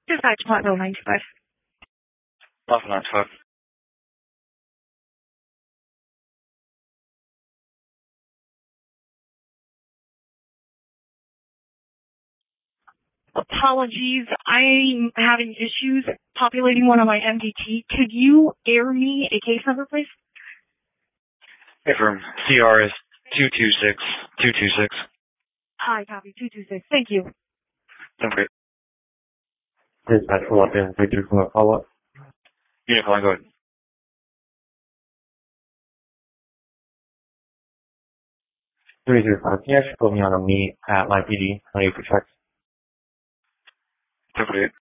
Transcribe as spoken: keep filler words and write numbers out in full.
Dispatch Platteville nine two five. Platteville nine two five. Apologies, I'm having issues populating one on my M D T. Could you air me a case number, please? Affirm. C R is two two six two two six. Hi, copy two two six. Thank you. Sounds great. Dispatch pull up in three three four follow up. Unit calling, go ahead. three three five. Can you actually put me on a meet at my P D? I need to check. Sounds great.